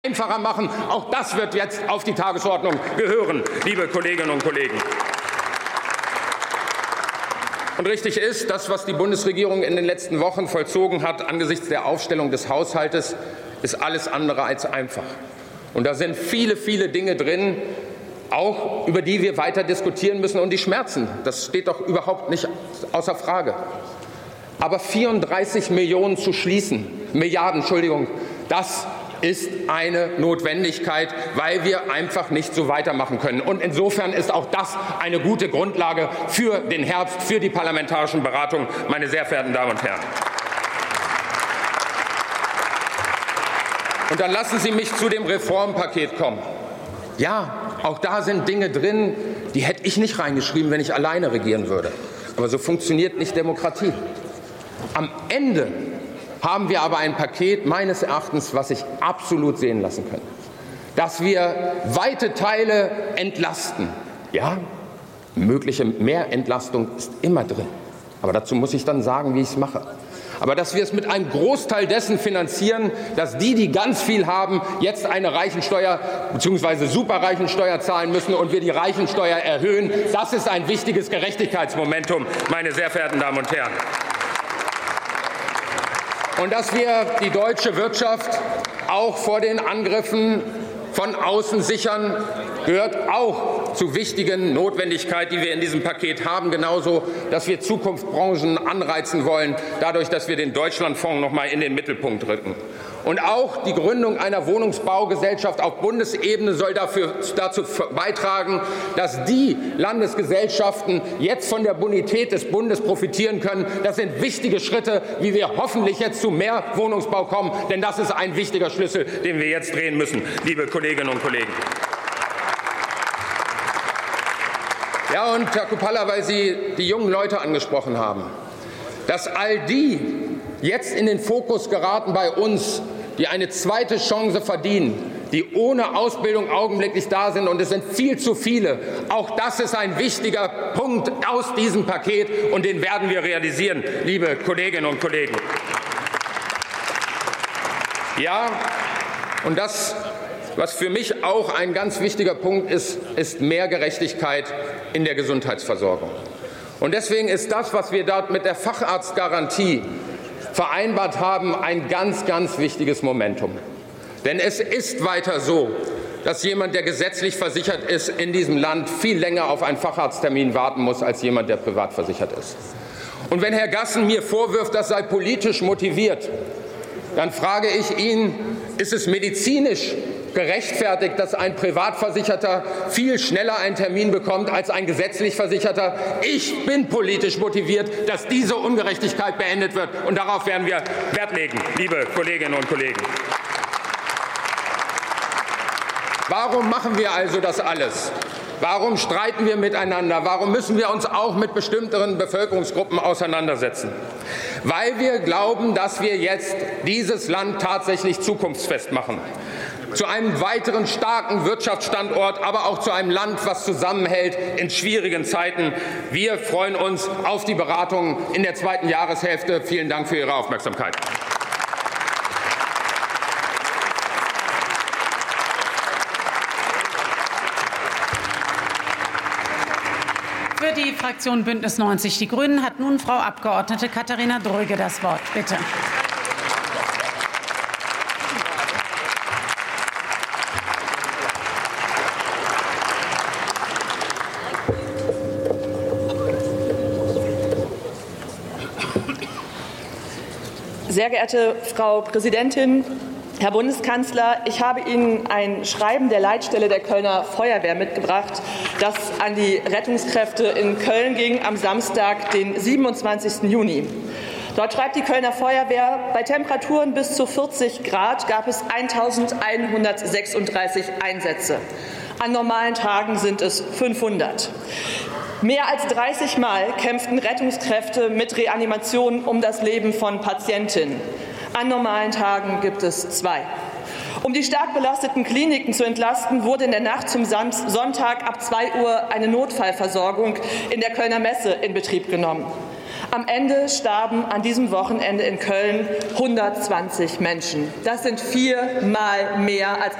einfacher machen. Auch das wird jetzt auf die Tagesordnung gehören, liebe Kolleginnen und Kollegen. Und richtig ist, das, was die Bundesregierung in den letzten Wochen vollzogen hat angesichts der Aufstellung des Haushaltes, ist alles andere als einfach. Und da sind viele, viele Dinge drin, auch über die wir weiter diskutieren müssen, und die schmerzen. Das steht doch überhaupt nicht außer Frage. Aber 34 Milliarden zu schließen, das ist eine Notwendigkeit, weil wir einfach nicht so weitermachen können. Und insofern ist auch das eine gute Grundlage für den Herbst, für die parlamentarischen Beratungen, meine sehr verehrten Damen und Herren. Und dann lassen Sie mich zu dem Reformpaket kommen. Ja, auch da sind Dinge drin, die hätte ich nicht reingeschrieben, wenn ich alleine regieren würde. Aber so funktioniert nicht Demokratie. Am Ende haben wir aber ein Paket meines Erachtens, was sich absolut sehen lassen könnte. Dass wir weite Teile entlasten. Ja, mögliche Mehrentlastung ist immer drin. Aber dazu muss ich dann sagen, wie ich es mache. Aber dass wir es mit einem Großteil dessen finanzieren, dass die ganz viel haben, jetzt eine Reichensteuer bzw. Superreichensteuer zahlen müssen und wir die Reichensteuer erhöhen, das ist ein wichtiges Gerechtigkeitsmomentum, meine sehr verehrten Damen und Herren. Und dass wir die deutsche Wirtschaft auch vor den Angriffen von außen sichern, gehört auch zu wichtigen Notwendigkeiten, die wir in diesem Paket haben. Genauso, dass wir Zukunftsbranchen anreizen wollen, dadurch, dass wir den Deutschlandfonds noch mal in den Mittelpunkt rücken. Und auch die Gründung einer Wohnungsbaugesellschaft auf Bundesebene soll dazu beitragen, dass die Landesgesellschaften jetzt von der Bonität des Bundes profitieren können. Das sind wichtige Schritte, wie wir hoffentlich jetzt zu mehr Wohnungsbau kommen. Denn das ist ein wichtiger Schlüssel, den wir jetzt drehen müssen, liebe Kolleginnen und Kollegen. Ja, und Herr Kupala, weil Sie die jungen Leute angesprochen haben, dass all die jetzt in den Fokus geraten bei uns, die eine zweite Chance verdienen, die ohne Ausbildung augenblicklich da sind, und es sind viel zu viele. Auch das ist ein wichtiger Punkt aus diesem Paket, und den werden wir realisieren, liebe Kolleginnen und Kollegen. Ja, und das, was für mich auch ein ganz wichtiger Punkt ist, ist mehr Gerechtigkeit in der Gesundheitsversorgung. Und deswegen ist das, was wir dort mit der Facharztgarantie vereinbart haben, ein ganz, ganz wichtiges Momentum. Denn es ist weiter so, dass jemand, der gesetzlich versichert ist, in diesem Land viel länger auf einen Facharzttermin warten muss als jemand, der privat versichert ist. Und wenn Herr Gassen mir vorwirft, das sei politisch motiviert, dann frage ich ihn, ist es medizinisch gerechtfertigt, dass ein Privatversicherter viel schneller einen Termin bekommt als ein gesetzlich Versicherter? Ich bin politisch motiviert, dass diese Ungerechtigkeit beendet wird, und darauf werden wir Wert legen, liebe Kolleginnen und Kollegen. Warum machen wir also das alles? Warum streiten wir miteinander? Warum müssen wir uns auch mit bestimmteren Bevölkerungsgruppen auseinandersetzen? Weil wir glauben, dass wir jetzt dieses Land tatsächlich zukunftsfest machen. Zu einem weiteren starken Wirtschaftsstandort, aber auch zu einem Land, was zusammenhält in schwierigen Zeiten. Wir freuen uns auf die Beratungen in der zweiten Jahreshälfte. Vielen Dank für Ihre Aufmerksamkeit. Für die Fraktion Bündnis 90 Die Grünen hat nun Frau Abgeordnete Katharina Dröge das Wort. Bitte. Sehr geehrte Frau Präsidentin, Herr Bundeskanzler, ich habe Ihnen ein Schreiben der Leitstelle der Kölner Feuerwehr mitgebracht, das an die Rettungskräfte in Köln ging am Samstag, den 27. Juni. Dort schreibt die Kölner Feuerwehr, bei Temperaturen bis zu 40 Grad gab es 1136 Einsätze. An normalen Tagen sind es 500. Mehr als 30 Mal kämpften Rettungskräfte mit Reanimationen um das Leben von Patientinnen. An normalen Tagen gibt es 2. Um die stark belasteten Kliniken zu entlasten, wurde in der Nacht zum Sonntag ab 2 Uhr eine Notfallversorgung in der Kölner Messe in Betrieb genommen. Am Ende starben an diesem Wochenende in Köln 120 Menschen. Das sind 4-mal mehr als